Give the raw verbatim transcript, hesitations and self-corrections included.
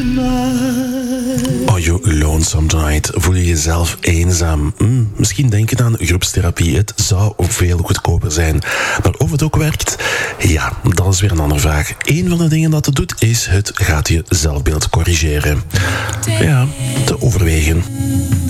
Are you lonesome tonight? Voel je jezelf eenzaam? Hm, misschien denk je aan groepstherapie. Het zou veel goedkoper zijn. Maar of het ook werkt? Ja, dat is weer een andere vraag. Eén van de dingen dat het doet, is het gaat je zelfbeeld corrigeren. Ja, te overwegen.